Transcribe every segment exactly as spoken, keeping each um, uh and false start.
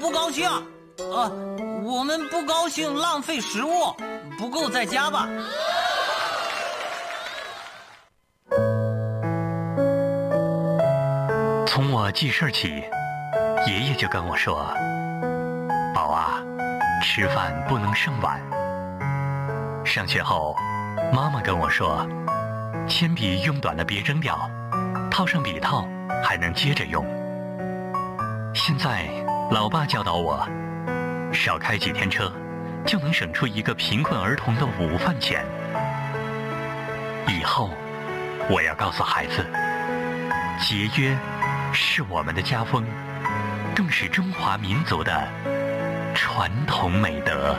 不高兴。呃，我们不高兴浪费食物，不够再加吧。 从我记事起，爷爷就跟我说：“宝啊，吃饭不能剩碗。”上学后，妈妈跟我说：“铅笔用短了别扔掉，套上笔套还能接着用。”现在，老爸教导我，少开几天车，就能省出一个贫困儿童的午饭钱。以后，我要告诉孩子，节约是我们的家风，更是中华民族的传统美德。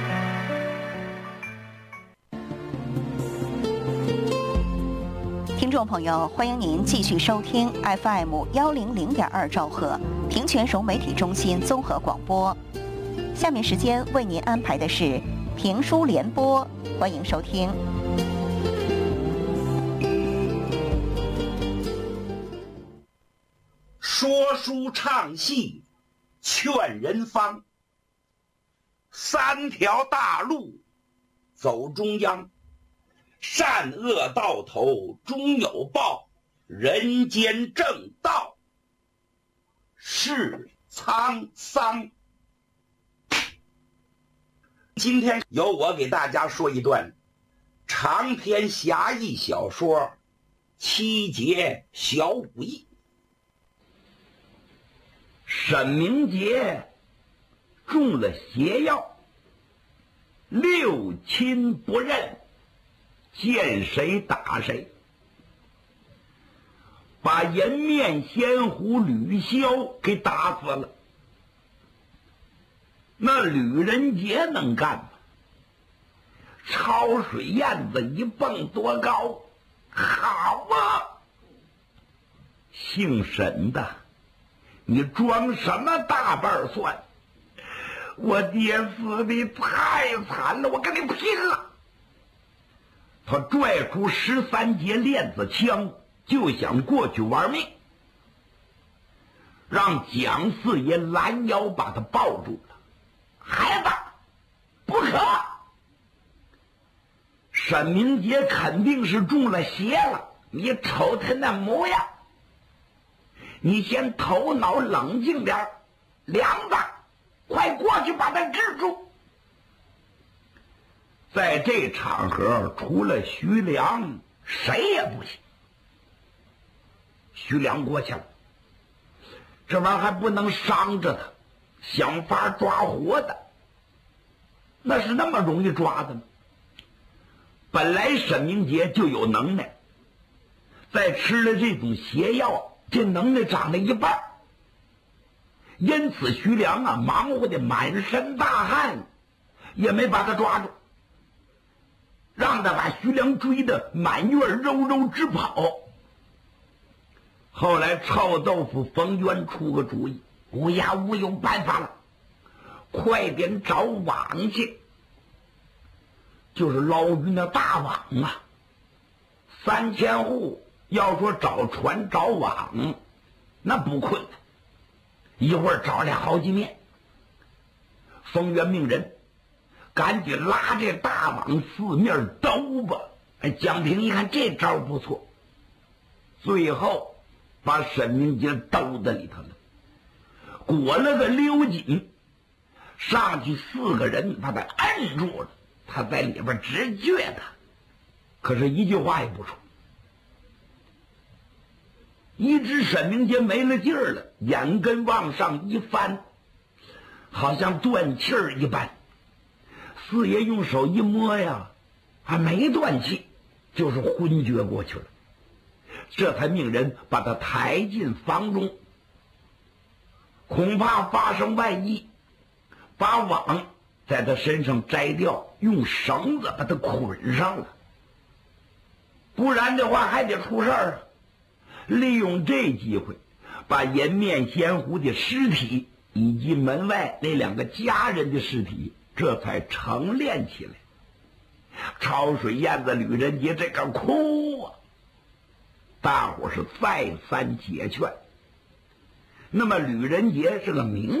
听众朋友，欢迎您继续收听 F M 幺零零点二兆赫平泉省媒体中心综合广播。下面时间为您安排的是评书联播，欢迎收听。 说书唱戏劝人方，三条大路走中央，善恶到头终有报，人间正道是沧桑。今天由我给大家说一段长篇侠义小说《七节小武艺》。沈明杰中了邪药，六亲不认，见谁打谁，把颜面仙狐吕潇给打死了。那吕仁杰能干吗？抄水燕子一蹦多高，好啊！姓沈的，你装什么大瓣蒜？我爹死的太惨了，我跟你拼了！他拽出十三节链子枪，就想过去玩命，让蒋四爷拦腰把他抱住了。孩子，不可！沈明杰肯定是中了邪了，你瞅他那模样，你先头脑冷静点，梁子，快过去把他制住。在这场合，除了徐良，谁也不行。徐良过去了，这玩意儿还不能伤着他，想法抓活的，那是那么容易抓的吗？本来沈明杰就有能耐，再吃了这种邪药，这能耐长了一半，因此徐良啊忙活的满身大汗，也没把他抓住，让他把徐良追得满院肉肉直跑。后来臭豆腐冯渊出个主意，乌鸦乌有办法了，快点找网去，就是捞鱼那大网啊。三千户要说找船找网，那不困难，一会儿找来好几面。冯渊命人赶紧拉这大网四面兜吧。哎，蒋平一看这招不错，最后把沈明杰兜在里头了，裹了个溜紧，上去四个人把他摁住了，他在里边直撅他，可是一句话也不说。一只沈明杰没了劲儿了，眼根往上一翻，好像断气儿一般。四爷用手一摸呀，还没断气，就是昏厥过去了。这才命人把他抬进房中，恐怕发生万一，把网在他身上摘掉，用绳子把他捆上了，不然的话还得出事儿啊。利用这机会，把颜面仙狐的尸体以及门外那两个家人的尸体，这才成殓起来。抄水燕子吕仁杰这个哭啊，大伙是再三解劝。那么吕仁杰是个明